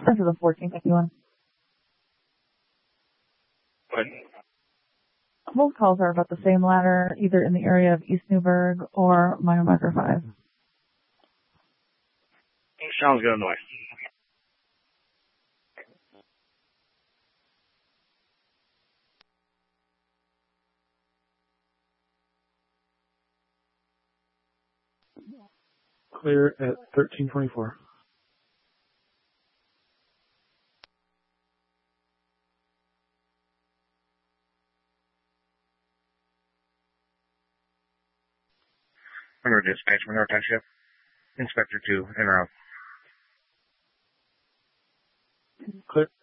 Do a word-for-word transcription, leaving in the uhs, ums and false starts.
This is a fourteen fifty-one. What? Both calls are about the same ladder, either in the area of East Newburgh or Minor Micro five. Sounds good, Illinois. Clear at thirteen twenty-four. Monroe Dispatch, Monroe Township. Inspector two, en route. Clear